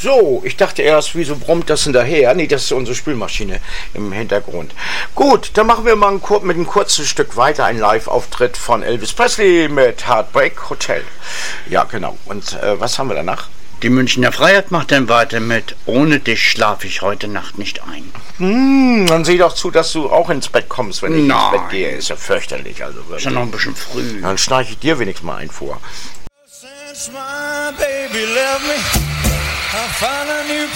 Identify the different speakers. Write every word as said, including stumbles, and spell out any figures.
Speaker 1: so, ich dachte erst, wieso brummt das denn daher? Nee, das ist unsere Spülmaschine im Hintergrund. Gut, dann machen wir mal ein, mit einem kurzen Stück weiter einen Live-Auftritt von Elvis Presley mit Heartbreak Hotel. Ja, genau. Und äh, was haben wir danach?
Speaker 2: Die Münchner Freiheit macht dann weiter mit Ohne dich schlafe ich heute Nacht nicht ein.
Speaker 1: Hm, dann sieh doch zu, dass du auch ins Bett kommst, wenn ich
Speaker 2: Nein.
Speaker 1: ins Bett gehe. Ist ja fürchterlich. Also
Speaker 2: Ist ja noch ein bisschen früh.
Speaker 1: Dann schnarche ich dir wenigstens mal ein vor.
Speaker 3: Since my baby left me, I found a new